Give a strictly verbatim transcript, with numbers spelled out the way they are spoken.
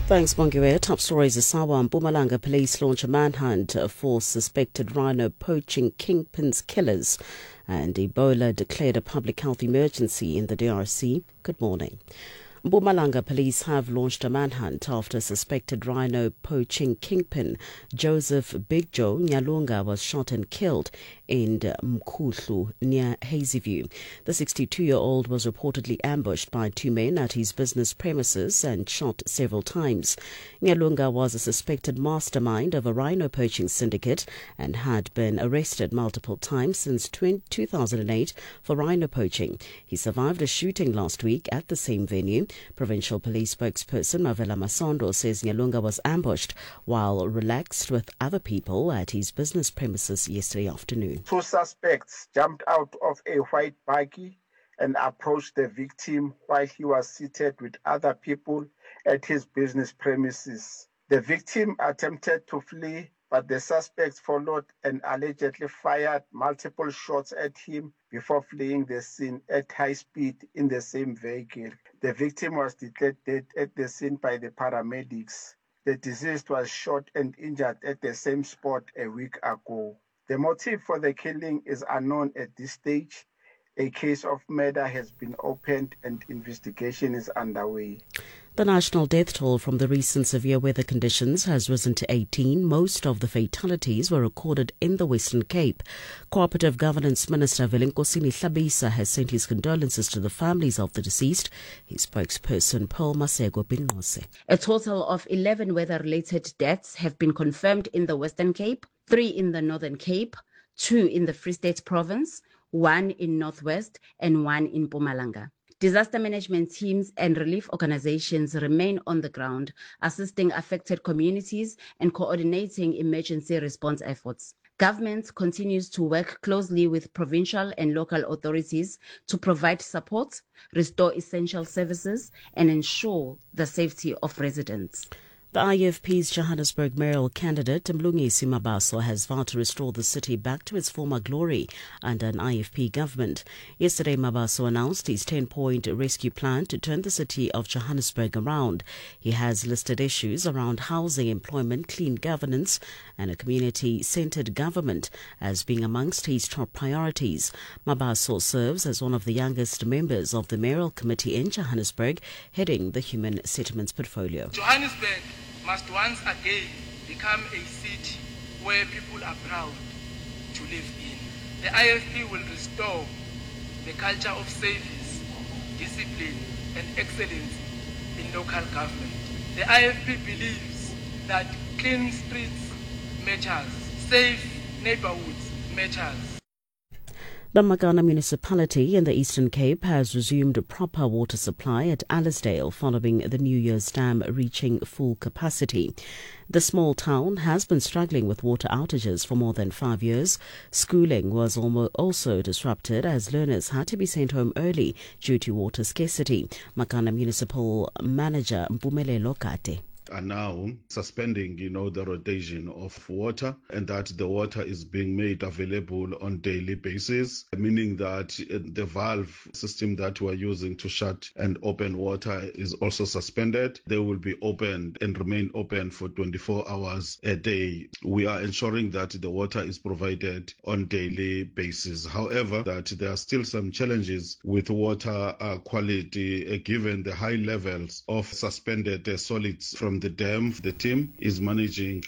Thanks, Bongiwe. Top stories. Asawa and Mpumalanga police launch a manhunt for suspected rhino poaching kingpins killers. And Ebola declared a public health emergency in the D R C. Good morning. Mpumalanga police have launched a manhunt after suspected rhino poaching kingpin Joseph Big Joe Nyalunga was shot and killed in Mkhuhlu near Hazyview. The sixty-two-year-old was reportedly ambushed by two men at his business premises and shot several times. Nyalunga was a suspected mastermind of a rhino poaching syndicate and had been arrested multiple times since two thousand eight for rhino poaching. He survived a shooting last week at the same venue. Provincial Police spokesperson Mavela Masondo says Nyalunga was ambushed while relaxed with other people at his business premises yesterday afternoon. Two suspects jumped out of a white buggy and approached the victim while he was seated with other people at his business premises. The victim attempted to flee, but the suspects followed and allegedly fired multiple shots at him before fleeing the scene at high speed in the same vehicle. The victim was declared dead at the scene by the paramedics. The deceased was shot and injured at the same spot a week ago. The motive for the killing is unknown at this stage. A case of murder has been opened and investigation is underway. The national death toll from the recent severe weather conditions has risen to eighteen. Most of the fatalities were recorded in the Western Cape. Cooperative Governance Minister Velenkosini Hlabisa has sent his condolences to the families of the deceased. His spokesperson Paul Masego Bingose. A total of eleven weather-related deaths have been confirmed in the Western Cape, three in the Northern Cape, two in the Free State Province, one in Northwest and one in Mpumalanga. Disaster management teams and relief organizations remain on the ground, assisting affected communities and coordinating emergency response efforts. Government continues to work closely with provincial and local authorities to provide support, restore essential services, and ensure the safety of residents. The I F P's Johannesburg mayoral candidate Mlungisi Mabaso has vowed to restore the city back to its former glory under an I F P government. Yesterday, Mabaso announced his ten-point rescue plan to turn the city of Johannesburg around. He has listed issues around housing, employment, clean governance, and a community-centered government as being amongst his top priorities. Mabaso serves as one of the youngest members of the mayoral committee in Johannesburg, heading the human settlements portfolio. Johannesburg must once again become a city where people are proud to live in. The I F P will restore the culture of service, discipline, and excellence in local government. The I F P believes that clean streets matters, safe neighborhoods matters. The Magana municipality in the Eastern Cape has resumed a proper water supply at Allisdale following the New Year's dam reaching full capacity. The small town has been struggling with water outages for more than five years. Schooling was also disrupted as learners had to be sent home early due to water scarcity. Magana Municipal Manager Mpumelelo Kate are now suspending, you know, the rotation of water, and that the water is being made available on daily basis, meaning that the valve system that we're using to shut and open water is also suspended. They will be opened and remain open for twenty-four hours a day. We are ensuring that the water is provided on daily basis. However, that there are still some challenges with water uh, quality uh, given the high levels of suspended uh, solids from the dam. The team is managing